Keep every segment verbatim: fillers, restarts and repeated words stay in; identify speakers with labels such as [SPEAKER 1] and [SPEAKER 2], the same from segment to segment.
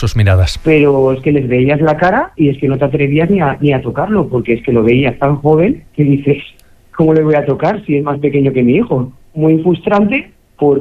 [SPEAKER 1] sus miradas.
[SPEAKER 2] Pero es que les veías la cara y es que no te atrevías ni a, ni a tocarlo, porque es que lo veías tan joven que dices, ¿cómo le voy a tocar si es más pequeño que mi hijo? Muy frustrante,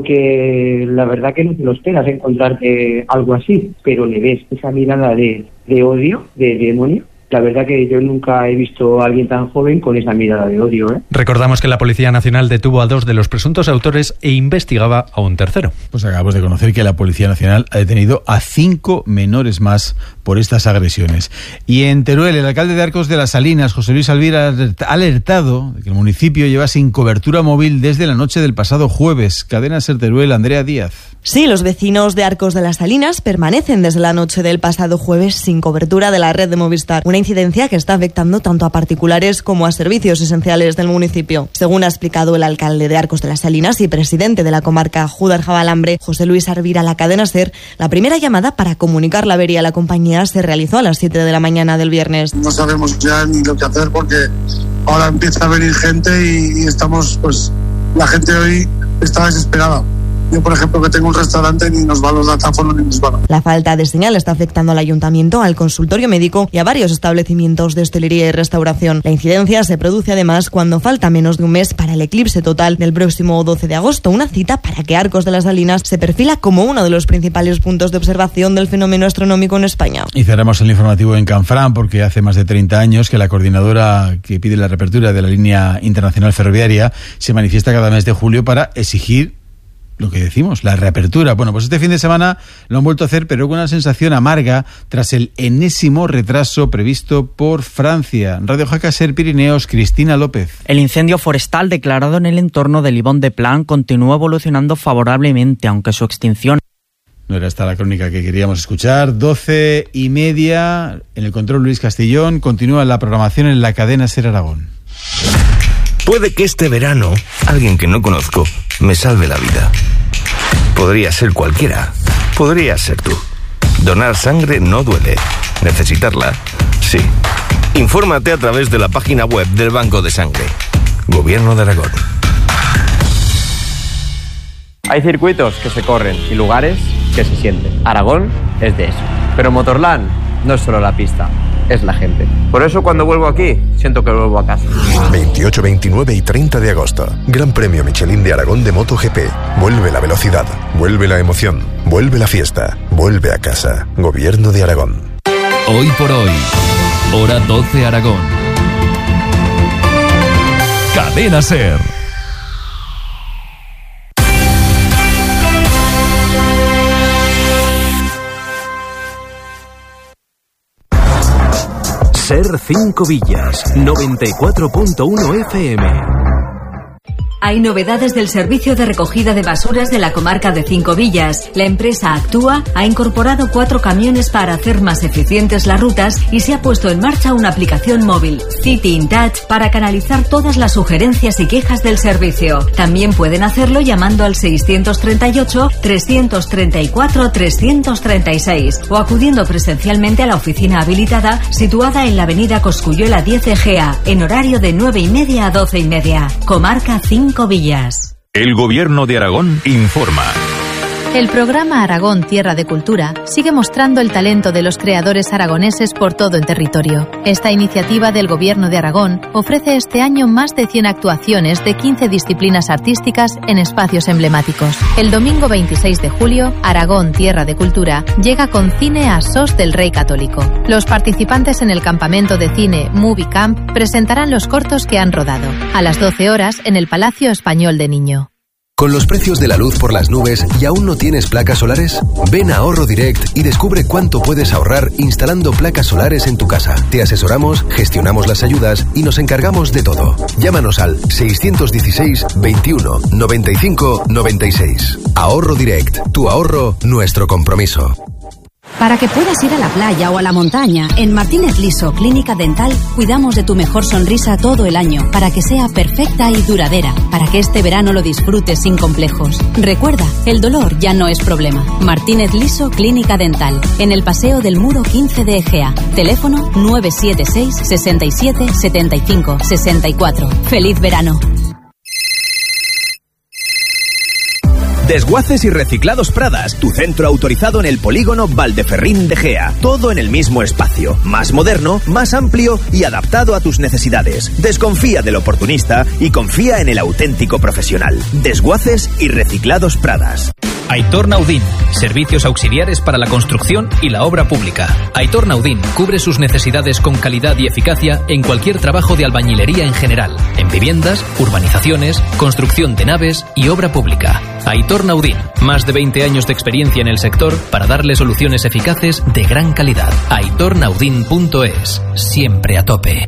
[SPEAKER 2] porque la verdad que no te lo esperas encontrarte algo así, pero le ves esa mirada de, de odio, de, de demonio. La verdad que yo nunca he visto a alguien tan joven con esa mirada de odio, ¿eh?
[SPEAKER 1] Recordamos que la Policía Nacional detuvo a dos de los presuntos autores e investigaba a un tercero.
[SPEAKER 3] Pues acabamos de conocer que la Policía Nacional ha detenido a cinco menores más por estas agresiones. Y en Teruel, el alcalde de Arcos de las Salinas, José Luis Alvira, ha alertado de que el municipio lleva sin cobertura móvil desde la noche del pasado jueves. Cadena Ser Teruel, Andrea Díaz.
[SPEAKER 4] Sí, los vecinos de Arcos de las Salinas permanecen desde la noche del pasado jueves sin cobertura de la red de Movistar. Una incidencia que está afectando tanto a particulares como a servicios esenciales del municipio. Según ha explicado el alcalde de Arcos de las Salinas y presidente de la comarca Júdar-Jabalambre, José Luis Arvira, a la cadena SER, la primera llamada para comunicar la avería a la compañía se realizó a las siete de la mañana del viernes.
[SPEAKER 5] No sabemos ya ni lo que hacer porque ahora empieza a venir gente y, y estamos, pues, la gente hoy está desesperada. Yo, por ejemplo, que tengo un restaurante, ni nos van los datáfonos ni nos van.
[SPEAKER 4] La falta de señal está afectando al ayuntamiento, al consultorio médico y a varios establecimientos de hostelería y restauración. La incidencia se produce además cuando falta menos de un mes para el eclipse total del próximo doce de agosto, una cita para que Arcos de las Salinas se perfila como uno de los principales puntos de observación del fenómeno astronómico en España.
[SPEAKER 3] Y cerramos el informativo en Canfrán porque hace más de treinta años que la coordinadora que pide la reapertura de la línea internacional ferroviaria se manifiesta cada mes de julio para exigir lo que decimos, la reapertura. Bueno, pues este fin de semana lo han vuelto a hacer, pero con una sensación amarga tras el enésimo retraso previsto por Francia. Radio Jaca Ser Pirineos, Cristina López.
[SPEAKER 6] El incendio forestal declarado en el entorno de Livon de Plan continúa evolucionando favorablemente, aunque su extinción...
[SPEAKER 3] No era esta la crónica que queríamos escuchar. Doce y media, en el control Luis Castillón. Continúa la programación en la cadena Ser Aragón.
[SPEAKER 7] Puede que este verano alguien que no conozco me salve la vida. Podría ser cualquiera. Podría ser tú. Donar sangre no duele. Necesitarla, sí. Infórmate a través de la página web del Banco de Sangre. Gobierno de Aragón.
[SPEAKER 8] Hay circuitos que se corren y lugares que se sienten. Aragón es de eso. Pero Motorland no es solo la pista, es la gente. Por eso cuando vuelvo aquí, siento que vuelvo a casa.
[SPEAKER 9] veintiocho, veintinueve y treinta de agosto. Gran Premio Michelin de Aragón de MotoGP. Vuelve la velocidad, vuelve la emoción, vuelve la fiesta, vuelve a casa. Gobierno de Aragón.
[SPEAKER 10] Hoy por hoy, hora doce Aragón. Cadena Ser.
[SPEAKER 11] Ser cinco Villas, noventa y cuatro punto uno F M.
[SPEAKER 12] Hay novedades del servicio de recogida de basuras de la comarca de Cinco Villas. La empresa Actúa ha incorporado cuatro camiones para hacer más eficientes las rutas y se ha puesto en marcha una aplicación móvil, City in Touch, para canalizar todas las sugerencias y quejas del servicio. También pueden hacerlo llamando al seiscientos treinta y ocho, trescientos treinta y cuatro, trescientos treinta y seis o acudiendo presencialmente a la oficina habilitada situada en la avenida Cosculluela diez Egea, en horario de nueve y media a doce y media. Comarca Cinco Villas.
[SPEAKER 13] El Gobierno de Aragón informa.
[SPEAKER 14] El programa Aragón Tierra de Cultura sigue mostrando el talento de los creadores aragoneses por todo el territorio. Esta iniciativa del Gobierno de Aragón ofrece este año más de cien actuaciones de quince disciplinas artísticas en espacios emblemáticos. El domingo veintiséis de julio, Aragón Tierra de Cultura llega con cine a Sos del Rey Católico. Los participantes en el campamento de cine Movie Camp presentarán los cortos que han rodado, a las doce horas en el Palacio Español de Niño.
[SPEAKER 15] ¿Con los precios de la luz por las nubes y aún no tienes placas solares? Ven a Ahorro Direct y descubre cuánto puedes ahorrar instalando placas solares en tu casa. Te asesoramos, gestionamos las ayudas y nos encargamos de todo. Llámanos al seiscientos dieciséis, veintiuno, noventa y cinco, noventa y seis. Ahorro Direct. Tu ahorro, nuestro compromiso.
[SPEAKER 16] Para que puedas ir a la playa o a la montaña, en Martínez Liso Clínica Dental cuidamos de tu mejor sonrisa todo el año para que sea perfecta y duradera, para que este verano lo disfrutes sin complejos. Recuerda, el dolor ya no es problema. Martínez Liso Clínica Dental, en el Paseo del Muro quince de Egea. Teléfono nueve siete seis, sesenta y siete, setenta y cinco, sesenta y cuatro. ¡Feliz verano!
[SPEAKER 17] Desguaces y Reciclados Pradas, tu centro autorizado en el polígono Valdeferrín de Gea. Todo en el mismo espacio, más moderno, más amplio y adaptado a tus necesidades. Desconfía del oportunista y confía en el auténtico profesional. Desguaces y Reciclados Pradas.
[SPEAKER 18] Aitor Naudín, servicios auxiliares para la construcción y la obra pública. Aitor Naudín cubre sus necesidades con calidad y eficacia en cualquier trabajo de albañilería en general, en viviendas, urbanizaciones, construcción de naves y obra pública. Aitor Naudín, más de veinte años de experiencia en el sector para darle soluciones eficaces de gran calidad. aitor naudin punto es, siempre a tope.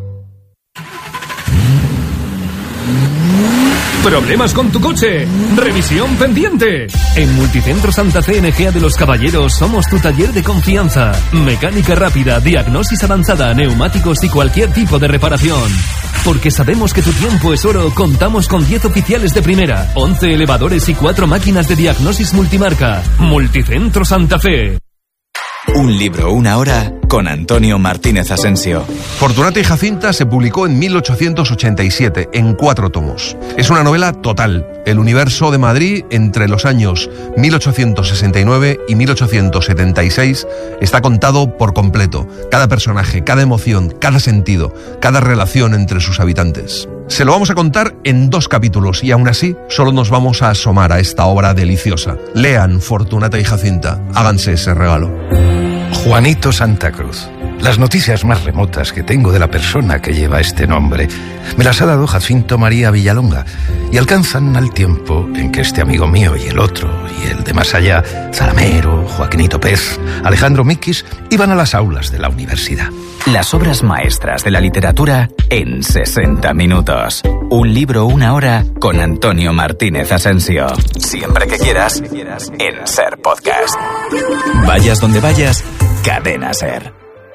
[SPEAKER 19] ¿Problemas con tu coche? ¡Revisión pendiente! En Multicentro Santa Fe en Ejea de los Caballeros somos tu taller de confianza. Mecánica rápida, diagnosis avanzada, neumáticos y cualquier tipo de reparación. Porque sabemos que tu tiempo es oro, contamos con diez oficiales de primera, once elevadores y cuatro máquinas de diagnosis multimarca. Multicentro Santa Fe.
[SPEAKER 20] Un libro, una hora, con Antonio Martínez Asensio.
[SPEAKER 21] Fortunata y Jacinta se publicó en mil ochocientos ochenta y siete, en cuatro tomos. Es una novela total. El universo de Madrid entre los años mil ochocientos sesenta y nueve y mil ochocientos setenta y seis está contado por completo. Cada personaje, cada emoción, cada sentido, cada relación entre sus habitantes. Se lo vamos a contar en dos capítulos y aún así solo nos vamos a asomar a esta obra deliciosa. Lean Fortunata y Jacinta, háganse ese regalo.
[SPEAKER 22] Juanito Santa Cruz. Las noticias más remotas que tengo de la persona que lleva este nombre me las ha dado Jacinto María Villalonga y alcanzan al tiempo en que este amigo mío y el otro y el de más allá, Zaramero, Joaquinito Pez, Alejandro Miquis, iban a las aulas de la universidad.
[SPEAKER 20] Las obras maestras de la literatura en sesenta minutos. Un libro, una hora con Antonio Martínez Asensio. Siempre que quieras, en Ser Podcast. Vayas donde vayas, Cadena Ser.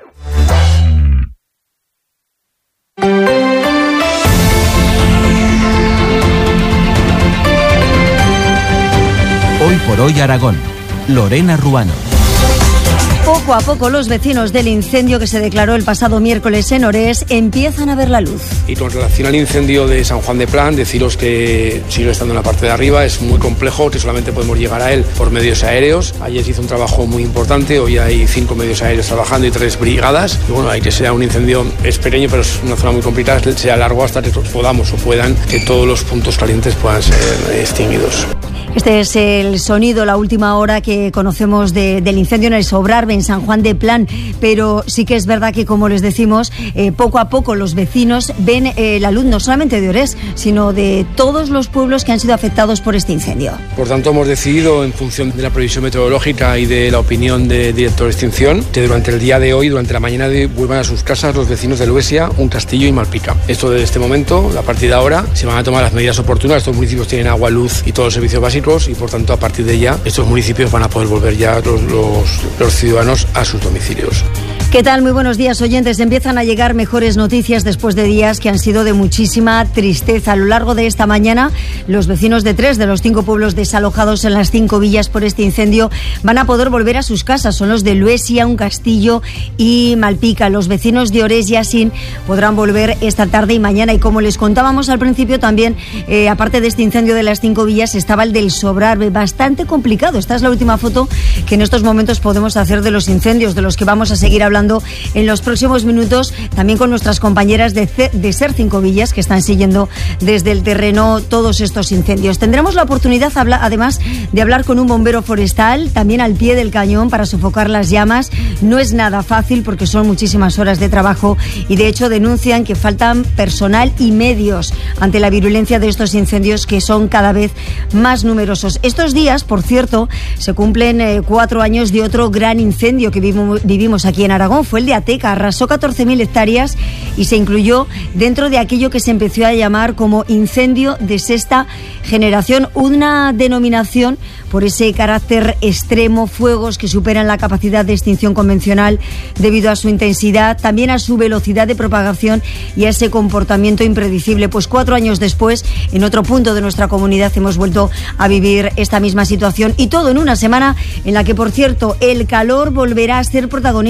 [SPEAKER 11] Hoy por hoy Aragón. Lorena Ruano.
[SPEAKER 23] Poco a poco los vecinos del incendio que se declaró el pasado miércoles en Orés empiezan a ver la luz.
[SPEAKER 24] Y con relación al incendio de San Juan de Plán, deciros que sigue estando en la parte de arriba, es muy complejo, que solamente podemos llegar a él por medios aéreos. Ayer se hizo un trabajo muy importante, hoy hay cinco medios aéreos trabajando y tres brigadas. Y bueno, hay que sea un incendio, es pequeño pero es una zona muy complicada, sea largo hasta que podamos o puedan que todos los puntos calientes puedan ser extinguidos.
[SPEAKER 23] Este es el sonido, la última hora que conocemos de, del incendio en el Sobrarbe, en San Juan de Plán, pero sí que es verdad que, como les decimos, eh, poco a poco los vecinos ven eh, la luz no solamente de Orés, sino de todos los pueblos que han sido afectados por este incendio.
[SPEAKER 24] Por tanto, hemos decidido, en función de la previsión meteorológica y de la opinión del director de extinción, que durante el día de hoy, durante la mañana de hoy, vuelvan a sus casas los vecinos de Luesia, Un Castillo y Malpica. Esto desde este momento, a partir de ahora, se van a tomar las medidas oportunas. Estos municipios tienen agua, luz y todos los servicios básicos, y por tanto a partir de ya estos municipios van a poder volver ya los, los, los ciudadanos a sus domicilios.
[SPEAKER 23] ¿Qué tal? Muy buenos días, oyentes. Empiezan a llegar mejores noticias después de días que han sido de muchísima tristeza. A lo largo de esta mañana, los vecinos de tres de los cinco pueblos desalojados en las cinco villas por este incendio van a poder volver a sus casas. Son los de Luesia, Un Castillo y Malpica. Los vecinos de Orés y Asín podrán volver esta tarde y mañana. Y como les contábamos al principio, también, eh, aparte de este incendio de las cinco villas, estaba el del Sobrarbe, bastante complicado. Esta es la última foto que en estos momentos podemos hacer de los incendios, de los que vamos a seguir hablando en los próximos minutos, también con nuestras compañeras de, C de Ser Cinco Villas, que están siguiendo desde el terreno todos estos incendios. Tendremos la oportunidad, además, de hablar con un bombero forestal, también al pie del cañón, para sofocar las llamas. No es nada fácil porque son muchísimas horas de trabajo y, de hecho, denuncian que faltan personal y medios ante la virulencia de estos incendios, que son cada vez más numerosos. Estos días, por cierto, se cumplen eh, cuatro años de otro gran incendio que vivimos, vivimos aquí en Aragón. Fue el de Ateca, arrasó catorce mil hectáreas y se incluyó dentro de aquello que se empezó a llamar como incendio de sexta generación, una denominación por ese carácter extremo, fuegos que superan la capacidad de extinción convencional debido a su intensidad, también a su velocidad de propagación y a ese comportamiento impredecible. Pues cuatro años después, en otro punto de nuestra comunidad, hemos vuelto a vivir esta misma situación, y todo en una semana en la que, por cierto, el calor volverá a ser protagonista. Jornada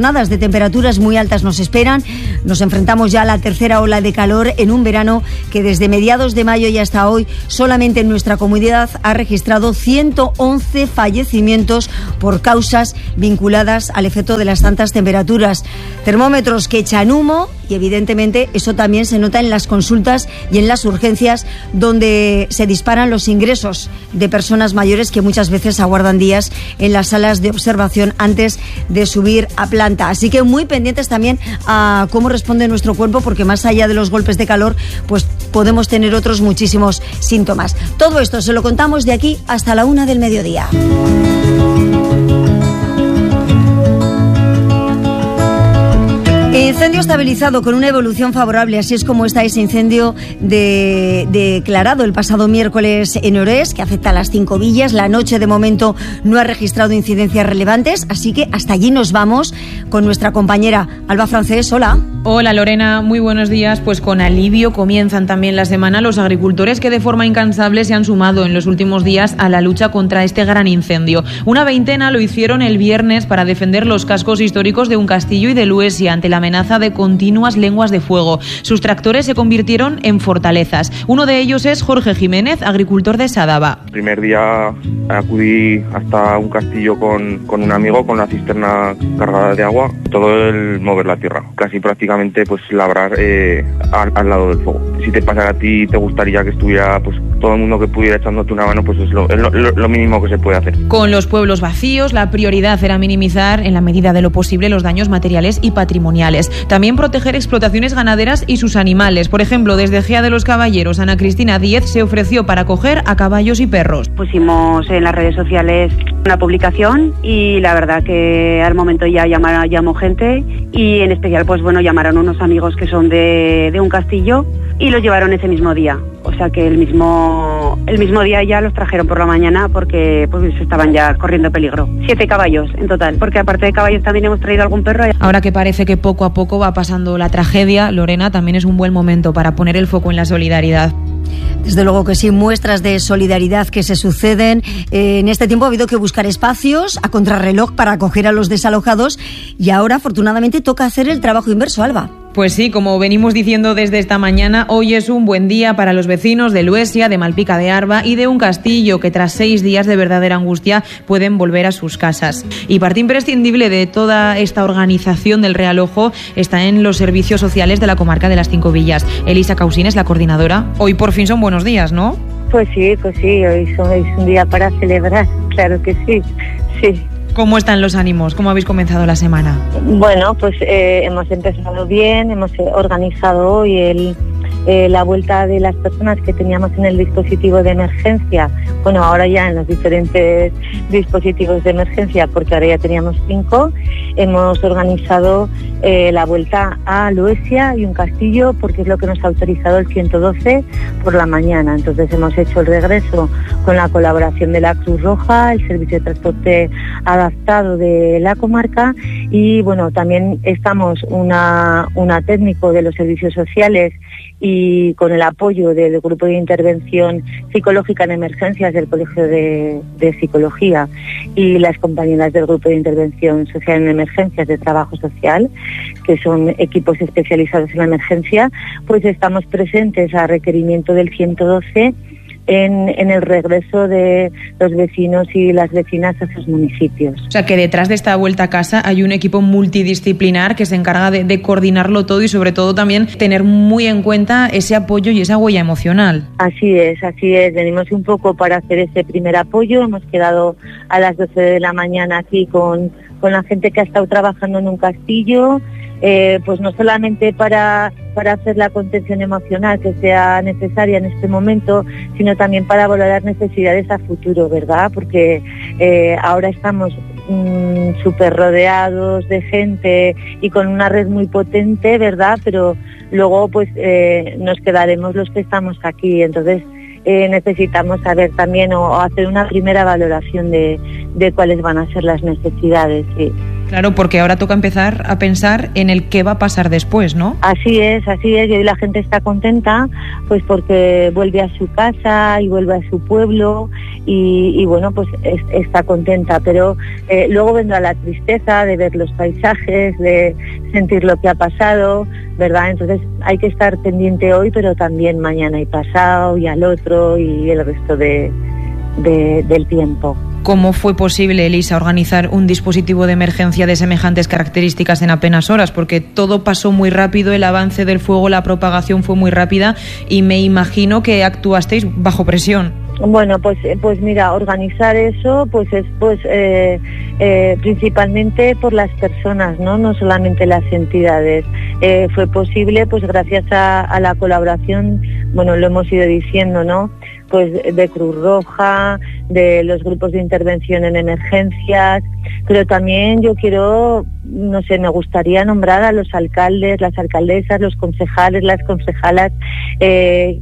[SPEAKER 23] jornadas de temperaturas muy altas nos esperan. Nos enfrentamos ya a la tercera ola de calor en un verano que desde mediados de mayo y hasta hoy solamente en nuestra comunidad ha registrado ciento once fallecimientos por causas vinculadas al efecto de las altas temperaturas. Termómetros que echan humo y evidentemente eso también se nota en las consultas y en las urgencias, donde se disparan los ingresos de personas mayores que muchas veces aguardan días en las salas de observación antes de subir a planta. Así que muy pendientes también a cómo responde nuestro cuerpo, porque más allá de los golpes de calor, pues podemos tener otros muchísimos síntomas. Todo esto se lo contamos de aquí hasta la una del mediodía. Incendio estabilizado con una evolución favorable, así es como está ese incendio de, declarado el pasado miércoles en Orés, que afecta a las Cinco Villas. La noche de momento no ha registrado incidencias relevantes, así que hasta allí nos vamos con nuestra compañera Alba Francés. Hola.
[SPEAKER 1] Hola Lorena, muy buenos días. Pues con alivio comienzan también la semana los agricultores que de forma incansable se han sumado en los últimos días a la lucha contra este gran incendio. Una veintena lo hicieron el viernes para defender los cascos históricos de Uncastillo y de Luesia ante la amenaza de continuas lenguas de fuego. Sus tractores se convirtieron en fortalezas. Uno de ellos es Jorge Jiménez, agricultor de Sadaba.
[SPEAKER 2] El primer día acudí hasta Uncastillo con, con un amigo con la cisterna cargada de agua. Todo el mover la tierra, casi prácticamente pues labrar eh, al, al lado del fuego. Si te pasara a ti, te gustaría que estuviera pues todo el mundo que pudiera echándote una mano, pues es lo, es lo, lo mínimo que se puede hacer.
[SPEAKER 1] Con los pueblos vacíos, la prioridad era minimizar en la medida de lo posible los daños materiales y patrimoniales. También proteger explotaciones ganaderas y sus animales. Por ejemplo, desde Gea de los Caballeros, Ana Cristina Díez se ofreció para acoger a caballos y perros.
[SPEAKER 4] Pusimos en las redes sociales una publicación y la verdad que al momento ya llamaron, llamó gente y en especial pues bueno llamaron unos amigos que son de, de Uncastillo y los llevaron ese mismo día. O sea que el mismo el mismo día ya los trajeron por la mañana porque pues estaban ya corriendo peligro. Siete caballos en total, porque aparte de caballos también hemos traído algún perro.
[SPEAKER 1] Ahora que parece que poco a poco va pasando la tragedia, Lorena, también es un buen momento para poner el foco en la solidaridad.
[SPEAKER 23] Desde luego que sí, muestras de solidaridad que se suceden. Eh, en este tiempo ha habido que buscar espacios a contrarreloj para acoger a los desalojados y ahora afortunadamente toca hacer el trabajo inverso, Alba.
[SPEAKER 1] Pues sí, como venimos diciendo desde esta mañana, hoy es un buen día para los vecinos de Luesia, de Malpica de Arba y de Uncastillo, que tras seis días de verdadera angustia pueden volver a sus casas. Y parte imprescindible de toda esta organización del realojo está en los servicios sociales de la comarca de las Cinco Villas. Elisa Causín es la coordinadora. Hoy por fin son buenos días, ¿no?
[SPEAKER 5] Pues sí, pues sí, hoy son, es un día para celebrar, claro que sí, sí.
[SPEAKER 1] ¿Cómo están los ánimos? ¿Cómo habéis comenzado la semana?
[SPEAKER 5] Bueno, pues eh, hemos empezado bien, hemos organizado hoy el, eh, la vuelta de las personas que teníamos en el dispositivo de emergencia. Bueno, ahora ya en los diferentes dispositivos de emergencia, porque ahora ya teníamos cinco. Hemos organizado eh, la vuelta a Luesia y Uncastillo, porque es lo que nos ha autorizado el ciento doce por la mañana. Entonces hemos hecho el regreso con la colaboración de la Cruz Roja, el Servicio de Transporte Adaptado de la comarca y bueno, también estamos una, una técnico de los servicios sociales y con el apoyo del Grupo de Intervención Psicológica en Emergencias del Colegio de, de Psicología y las compañeras del Grupo de Intervención Social en Emergencias de Trabajo Social, que son equipos especializados en la emergencia, pues estamos presentes a requerimiento del ciento doce En, en el regreso de los vecinos y las vecinas a sus municipios.
[SPEAKER 1] O sea que detrás de esta vuelta a casa hay un equipo multidisciplinar que se encarga de, de coordinarlo todo y sobre todo también tener muy en cuenta ese apoyo y esa huella emocional.
[SPEAKER 5] Así es, así es. Venimos un poco para hacer ese primer apoyo. Hemos quedado a las doce de la mañana aquí con, con la gente que ha estado trabajando en Uncastillo. Eh, pues no solamente para, para hacer la contención emocional que sea necesaria en este momento, sino también para valorar necesidades a futuro, ¿verdad? Porque eh, ahora estamos mmm, súper rodeados de gente y con una red muy potente, ¿verdad? Pero luego pues eh, nos quedaremos los que estamos aquí, entonces eh, necesitamos saber también o, o hacer una primera valoración de, de cuáles van a ser las necesidades, sí.
[SPEAKER 1] Claro, porque ahora toca empezar a pensar en el qué va a pasar después, ¿no?
[SPEAKER 5] Así es, así es, y hoy la gente está contenta pues porque vuelve a su casa y vuelve a su pueblo y, y bueno, pues es, está contenta, pero eh, luego vendrá la tristeza de ver los paisajes, de sentir lo que ha pasado, ¿verdad? Entonces hay que estar pendiente hoy, pero también mañana y pasado y al otro y el resto de, de, del tiempo.
[SPEAKER 1] ¿Cómo fue posible, Elisa, organizar un dispositivo de emergencia de semejantes características en apenas horas? Porque todo pasó muy rápido, el avance del fuego, la propagación fue muy rápida y me imagino que actuasteis bajo presión.
[SPEAKER 5] Bueno, pues pues mira, organizar eso pues es pues eh, eh, principalmente por las personas, no no solamente las entidades. Eh, fue posible pues gracias a, a la colaboración, bueno, lo hemos ido diciendo, ¿no? Pues de Cruz Roja, de los grupos de intervención en emergencias, pero también yo quiero, no sé, me gustaría nombrar a los alcaldes, las alcaldesas, los concejales, las concejalas, eh,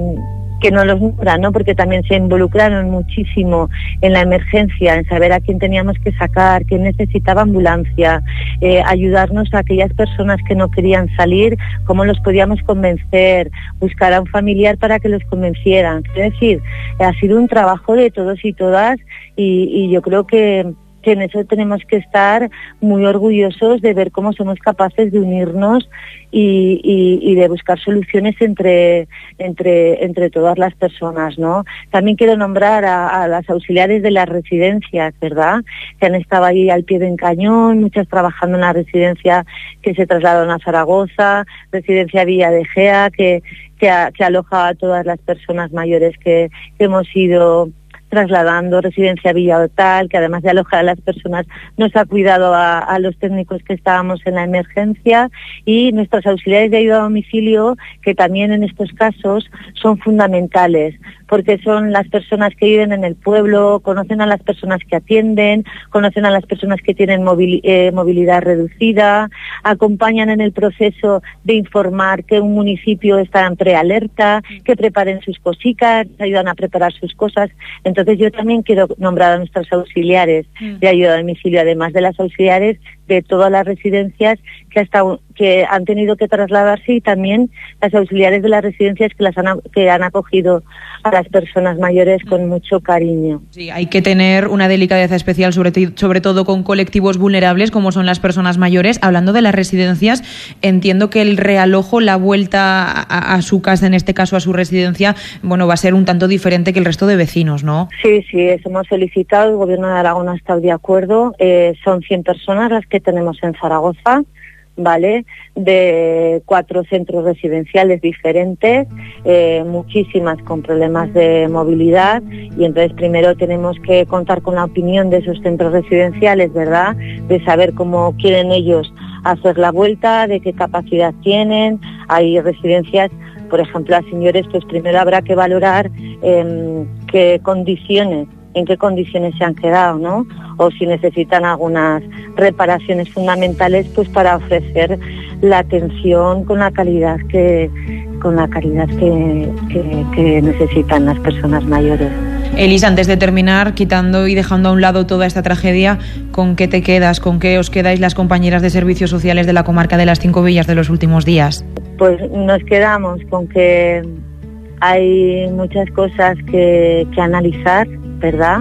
[SPEAKER 5] que no los nombran, ¿no? Porque también se involucraron muchísimo en la emergencia, en saber a quién teníamos que sacar, quién necesitaba ambulancia, eh, ayudarnos a aquellas personas que no querían salir, cómo los podíamos convencer, buscar a un familiar para que los convencieran. Es decir, ha sido un trabajo de todos y todas y, y yo creo que que en eso tenemos que estar muy orgullosos de ver cómo somos capaces de unirnos y, y, y de buscar soluciones entre, entre, entre todas las personas, ¿no? También quiero nombrar a, a las auxiliares de las residencias, ¿verdad? Que han estado ahí al pie del cañón, muchas trabajando en la residencia que se trasladaron a Zaragoza, residencia Villa de Gea, que, que, a, que aloja a todas las personas mayores que, que hemos ido trasladando, residencia Villa Hortal, que además de alojar a las personas nos ha cuidado a, a los técnicos que estábamos en la emergencia, y nuestros auxiliares de ayuda a domicilio, que también en estos casos son fundamentales, porque son las personas que viven en el pueblo, conocen a las personas que atienden, conocen a las personas que tienen movil, eh, movilidad reducida, acompañan en el proceso de informar que un municipio está en prealerta, que preparen sus cositas, ayudan a preparar sus cosas. Entonces yo también quiero nombrar a nuestros auxiliares de ayuda a domicilio, además de las auxiliares de todas las residencias que hasta que han tenido que trasladarse, y también las auxiliares de las residencias que las han que han acogido a las personas mayores con mucho cariño.
[SPEAKER 1] Sí, hay que tener una delicadeza especial, sobre, sobre todo con colectivos vulnerables como son las personas mayores. Hablando de las residencias, entiendo que el realojo, la vuelta a, a su casa, en este caso a su residencia, bueno, va a ser un tanto diferente que el resto de vecinos, ¿no?
[SPEAKER 5] Sí, sí, eso hemos solicitado, el Gobierno de Aragón ha estado de acuerdo, eh, son cien personas las que tenemos en Zaragoza, ¿vale? De cuatro centros residenciales diferentes, eh, muchísimas con problemas de movilidad, y entonces primero tenemos que contar con la opinión de esos centros residenciales, ¿verdad? De saber cómo quieren ellos hacer la vuelta, de qué capacidad tienen. Hay residencias, por ejemplo, a señores, pues primero habrá que valorar eh, qué condiciones, en qué condiciones se han quedado, ¿no? O si necesitan algunas reparaciones fundamentales, pues para ofrecer la atención con la calidad que con la calidad que, que, que necesitan las personas mayores.
[SPEAKER 1] Elisa, antes de terminar, quitando y dejando a un lado toda esta tragedia, ¿con qué te quedas? ¿Con qué os quedáis las compañeras de servicios sociales de la comarca de las Cinco Villas de los últimos días?
[SPEAKER 5] Pues nos quedamos con que hay muchas cosas que, que analizar, ¿verdad?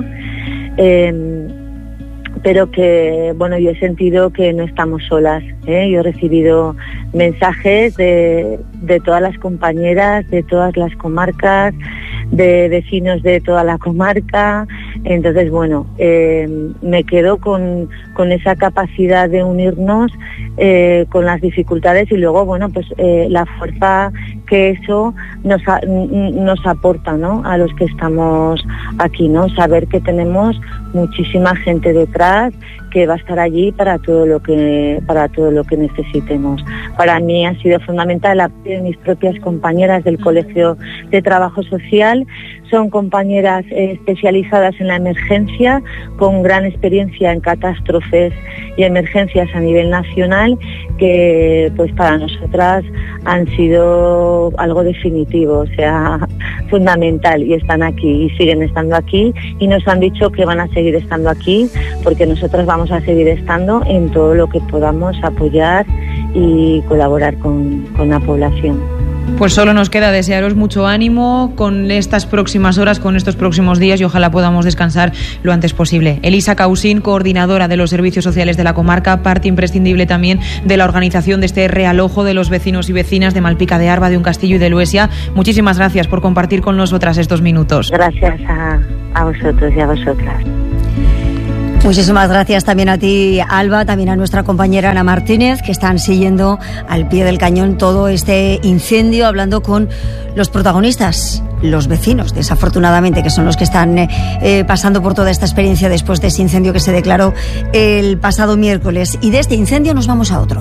[SPEAKER 5] Eh, pero que, bueno, yo he sentido que no estamos solas, ¿eh? Yo he recibido mensajes de, de todas las compañeras, de todas las comarcas, de vecinos de toda la comarca. Entonces, bueno, eh, me quedo con, con esa capacidad de unirnos eh, con las dificultades, y luego, bueno, pues eh, la fuerza que eso nos, a, nos aporta, ¿no? A los que estamos aquí, ¿no? Saber que tenemos muchísima gente detrás que va a estar allí para todo lo que para todo lo que necesitemos. Para mí ha sido fundamental el apoyo de mis propias compañeras del Colegio de Trabajo Social, son compañeras eh, especializadas en la emergencia, con gran experiencia en catástrofes y emergencias a nivel nacional, que pues para nosotras han sido algo definitivo, o sea, fundamental, y están aquí y siguen estando aquí, y nos han dicho que van a seguir estando aquí porque nosotros vamos a seguir estando en todo lo que podamos apoyar y colaborar con, con la población.
[SPEAKER 1] Pues solo nos queda desearos mucho ánimo con estas próximas horas, con estos próximos días, y ojalá podamos descansar lo antes posible. Elisa Causín, coordinadora de los servicios sociales de la comarca, parte imprescindible también de la organización de este realojo de los vecinos y vecinas de Malpica de Arba, de Uncastillo y de Luesia. Muchísimas gracias por compartir con nosotras estos minutos.
[SPEAKER 5] Gracias a, a vosotros y a vosotras.
[SPEAKER 23] Muchísimas gracias también a ti, Alba, también a nuestra compañera Ana Martínez, que están siguiendo al pie del cañón todo este incendio, hablando con los protagonistas, los vecinos, desafortunadamente, que son los que están eh, pasando por toda esta experiencia después de ese incendio que se declaró el pasado miércoles. Y de este incendio nos vamos a otro.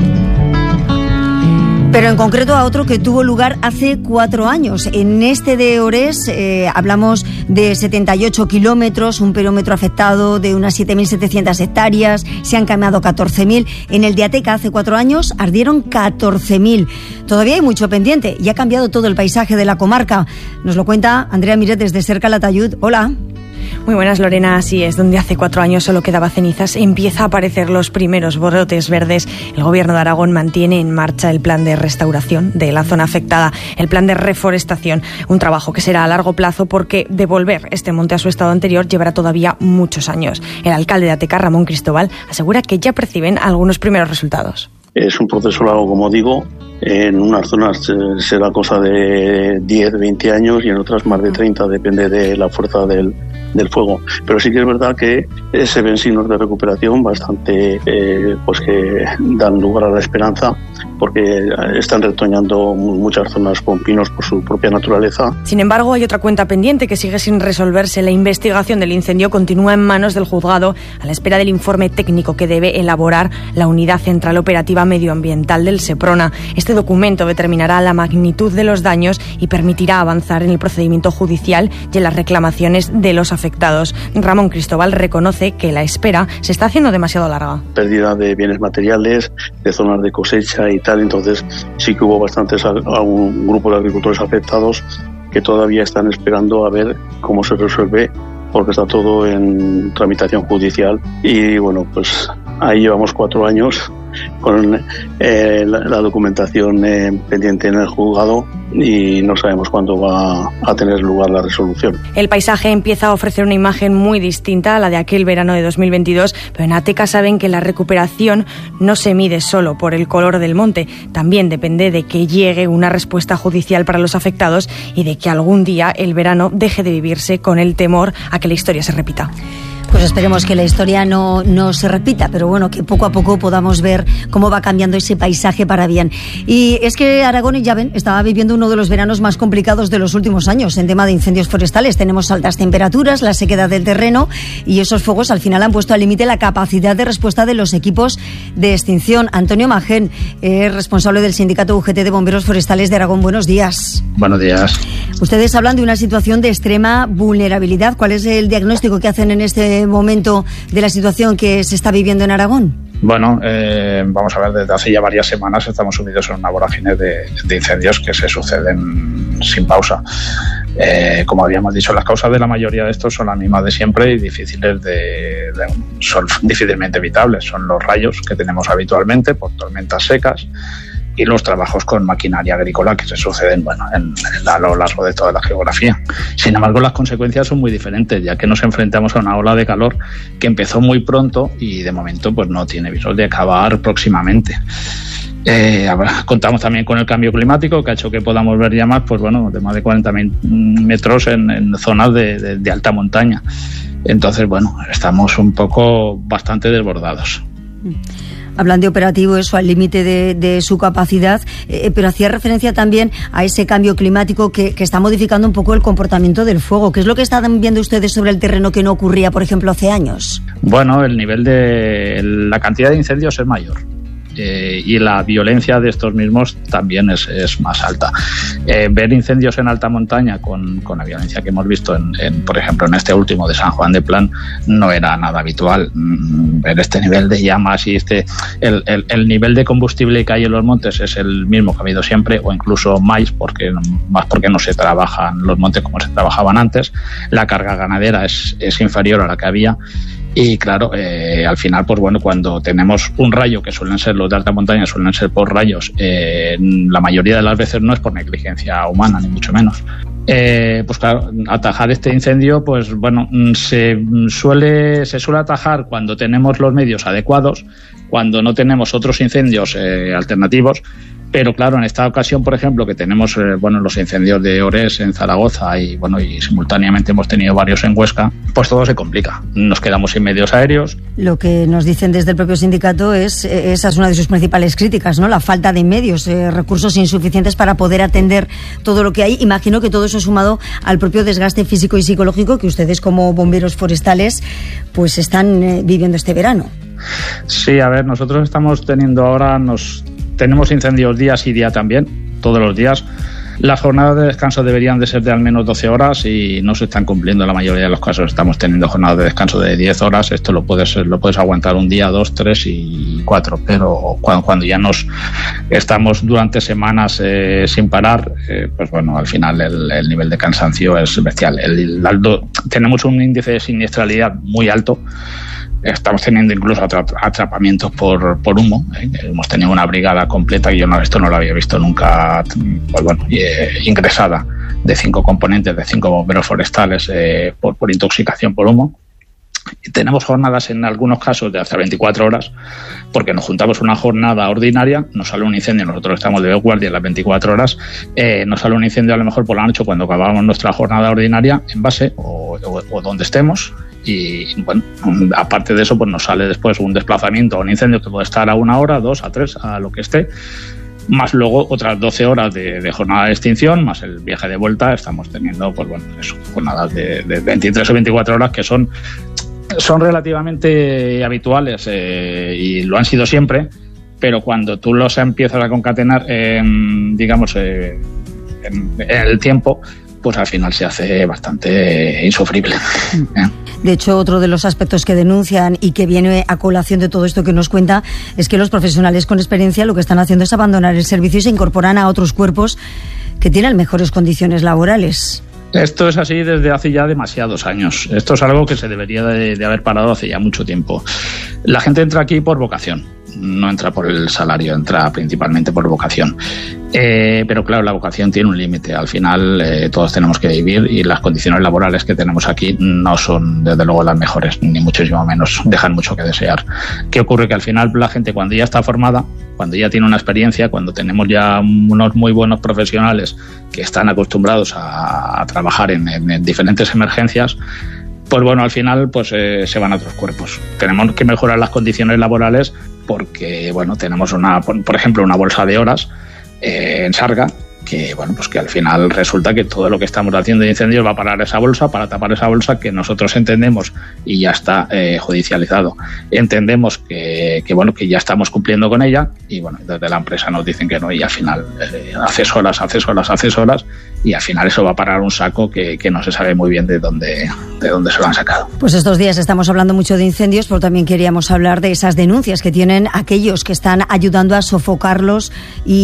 [SPEAKER 23] Pero en concreto a otro que tuvo lugar hace cuatro años. En este de Orés eh, hablamos de setenta y ocho kilómetros, un perímetro afectado de unas siete mil setecientas hectáreas, se han quemado catorce mil. En el de Ateca hace cuatro años ardieron catorce mil. Todavía hay mucho pendiente y ha cambiado todo el paisaje de la comarca. Nos lo cuenta Andrea Miret desde Cerca Latayud. Hola.
[SPEAKER 3] Muy buenas, Lorena. Así es, donde hace cuatro años solo quedaba cenizas, empieza a aparecer los primeros brotes verdes. El Gobierno de Aragón mantiene en marcha el plan de restauración de la zona afectada, el plan de reforestación, un trabajo que será a largo plazo porque devolver este monte a su estado anterior llevará todavía muchos años. El alcalde de Ateca, Ramón Cristóbal, asegura que ya perciben algunos primeros resultados.
[SPEAKER 6] Es un proceso largo, como digo. En unas zonas será cosa de diez, veinte años y en otras más de treinta, depende de la fuerza del, del fuego. Pero sí que es verdad que se ven signos de recuperación bastante eh, pues que dan lugar a la esperanza, porque están retoñando muchas zonas con pinos por su propia naturaleza.
[SPEAKER 3] Sin embargo, hay otra cuenta pendiente que sigue sin resolverse. La investigación del incendio continúa en manos del juzgado a la espera del informe técnico que debe elaborar la Unidad Central Operativa Medioambiental del Seprona. Este documento determinará la magnitud de los daños y permitirá avanzar en el procedimiento judicial y en las reclamaciones de los afectados. Ramón Cristóbal reconoce que la espera se está haciendo demasiado larga.
[SPEAKER 6] Pérdida de bienes materiales, de zonas de cosecha y tal, entonces sí que hubo bastantes, un grupo de agricultores afectados que todavía están esperando a ver cómo se resuelve, porque está todo en tramitación judicial y bueno, pues ahí llevamos cuatro años con eh, la, la documentación eh, pendiente en el juzgado y no sabemos cuándo va a tener lugar la resolución.
[SPEAKER 3] El paisaje empieza a ofrecer una imagen muy distinta a la de aquel verano de dos mil veintidós, pero en Ateca saben que la recuperación no se mide solo por el color del monte, también depende de que llegue una respuesta judicial para los afectados y de que algún día el verano deje de vivirse con el temor a que la historia se repita.
[SPEAKER 23] Pues esperemos que la historia no, no se repita, pero bueno, que poco a poco podamos ver cómo va cambiando ese paisaje para bien. Y es que Aragón, ya ven, estaba viviendo uno de los veranos más complicados de los últimos años en tema de incendios forestales. Tenemos altas temperaturas, la sequedad del terreno y esos fuegos al final han puesto al límite la capacidad de respuesta de los equipos de extinción. Antonio Magén, eh, responsable del sindicato U G T de Bomberos Forestales de Aragón. Buenos días.
[SPEAKER 7] Buenos días.
[SPEAKER 23] Ustedes hablan de una situación de extrema vulnerabilidad. ¿Cuál es el diagnóstico que hacen en este momento de la situación que se está viviendo en Aragón?
[SPEAKER 7] Bueno, eh, vamos a ver, desde hace ya varias semanas estamos sumidos en una vorágine de, de incendios que se suceden sin pausa. Eh, como habíamos dicho, las causas de la mayoría de estos son las mismas de siempre y difíciles de, de, son difícilmente evitables. Son los rayos que tenemos habitualmente por tormentas secas y los trabajos con maquinaria agrícola que se suceden bueno, en, en, a lo largo de toda la geografía. Sin embargo, las consecuencias son muy diferentes, ya que nos enfrentamos a una ola de calor que empezó muy pronto y de momento pues no tiene visor de acabar próximamente. Eh, contamos también con el cambio climático que ha hecho que podamos ver llamas pues bueno, de más de cuarenta mil metros en, en zonas de, de, de alta montaña. Entonces, bueno, estamos un poco bastante desbordados.
[SPEAKER 23] Hablan de operativo, eso al límite de, de su capacidad, eh, pero hacía referencia también a ese cambio climático que, que está modificando un poco el comportamiento del fuego. ¿Qué es lo que están viendo ustedes sobre el terreno que no ocurría, por ejemplo, hace años?
[SPEAKER 7] Bueno, el nivel de la cantidad de incendios es mayor. eh, y la violencia de estos mismos también es, es más alta. Eh, ver incendios en alta montaña con, con la violencia que hemos visto, en, en, por ejemplo, en este último de San Juan de Plan, no era nada habitual. Mm, ver este nivel de llamas y este el, el, el nivel de combustible que hay en los montes es el mismo que ha habido siempre, o incluso más, porque, más porque no se trabajan los montes como se trabajaban antes. La carga ganadera es, es inferior a la que había. Y claro, eh, al final, pues bueno, cuando tenemos un rayo, que suelen ser los de alta montaña, suelen ser por rayos, eh, la mayoría de las veces no es por negligencia humana, ni mucho menos. Eh, pues claro, atajar este incendio, pues bueno, se suele, se suele atajar cuando tenemos los medios adecuados, cuando no tenemos otros incendios eh, alternativos. Pero claro, en esta ocasión, por ejemplo, que tenemos eh, bueno, los incendios de Ores en Zaragoza y bueno, y simultáneamente hemos tenido varios en Huesca, pues todo se complica. Nos quedamos sin medios aéreos.
[SPEAKER 23] Lo que nos dicen desde el propio sindicato es, esa es una de sus principales críticas, ¿no? La falta de medios, eh, recursos insuficientes para poder atender todo lo que hay. Imagino que todo eso sumado al propio desgaste físico y psicológico que ustedes como bomberos forestales pues están eh, viviendo este verano.
[SPEAKER 7] Sí, a ver, nosotros estamos teniendo ahora, nos tenemos incendios día sí día también, todos los días. Las jornadas de descanso deberían de ser de al menos doce horas y no se están cumpliendo en la mayoría de los casos. Estamos teniendo jornadas de descanso de diez horas. Esto lo puedes, lo puedes aguantar un día, dos, tres y cuatro. Pero cuando, cuando ya nos estamos durante semanas eh, sin parar, eh, pues bueno, al final el, el nivel de cansancio es bestial. El, el, tenemos un índice de siniestralidad muy alto. Estamos teniendo incluso atrapamientos por, por humo. ¿eh? Hemos tenido una brigada completa, que yo no, esto no lo había visto nunca, pues bueno, eh, ingresada, de cinco componentes, de cinco bomberos forestales eh, por, por intoxicación por humo. Y tenemos jornadas en algunos casos de hasta veinticuatro horas, porque nos juntamos una jornada ordinaria, nos sale un incendio, nosotros estamos de guardia las veinticuatro horas, eh, nos sale un incendio a lo mejor por la noche cuando acabamos nuestra jornada ordinaria en base o, o, o donde estemos. Y bueno, aparte de eso, pues nos sale después un desplazamiento o un incendio que puede estar a una hora, dos, a tres, a lo que esté, más luego otras doce horas de, de jornada de extinción, más el viaje de vuelta. Estamos teniendo, pues bueno, eso, jornadas de, de veintitrés o veinticuatro horas que son, son relativamente habituales eh, y lo han sido siempre, pero cuando tú los empiezas a concatenar, eh, digamos, eh, en, en el tiempo, pues al final se hace bastante insufrible. ¿eh?
[SPEAKER 23] De hecho, otro de los aspectos que denuncian y que viene a colación de todo esto que nos cuenta es que los profesionales con experiencia lo que están haciendo es abandonar el servicio y se incorporan a otros cuerpos que tienen mejores condiciones laborales.
[SPEAKER 7] Esto es así desde hace ya demasiados años. Esto es algo que se debería de, de haber parado hace ya mucho tiempo. La gente entra aquí por vocación, no entra por el salario, entra principalmente por vocación. Eh, pero claro, la vocación tiene un límite. Al final eh, todos tenemos que vivir y las condiciones laborales que tenemos aquí no son desde luego las mejores, ni muchísimo menos, dejan mucho que desear. ¿Qué ocurre? Que al final la gente, cuando ya está formada, cuando ya tiene una experiencia, cuando tenemos ya unos muy buenos profesionales que están acostumbrados a, a trabajar en, en, en diferentes emergencias, pues bueno, al final pues eh, se van a otros cuerpos. Tenemos que mejorar las condiciones laborales porque, bueno, tenemos una, por ejemplo, una bolsa de horas eh, en Sarga, que bueno, pues que al final resulta que todo lo que estamos haciendo de incendios va a parar esa bolsa, para tapar esa bolsa que nosotros entendemos y ya está eh, judicializado. Entendemos que, que bueno, que ya estamos cumpliendo con ella y bueno, desde la empresa nos dicen que no y al final eh, haces horas, haces horas, haces horas y al final eso va a parar un saco que, que no se sabe muy bien de dónde, de dónde se lo han sacado.
[SPEAKER 23] Pues estos días estamos hablando mucho de incendios, pero también queríamos hablar de esas denuncias que tienen aquellos que están ayudando a sofocarlos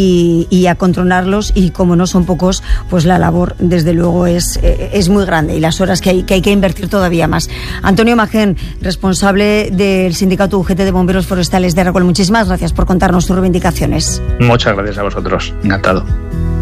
[SPEAKER 23] y, y a controlarlos y como no son pocos, pues la labor desde luego es, es muy grande y las horas que hay, que hay que invertir todavía más. Antonio Magén, responsable del sindicato U G T de Bomberos Forestales de Aragón, muchísimas gracias por contarnos tus reivindicaciones.
[SPEAKER 7] Muchas gracias a vosotros, encantado.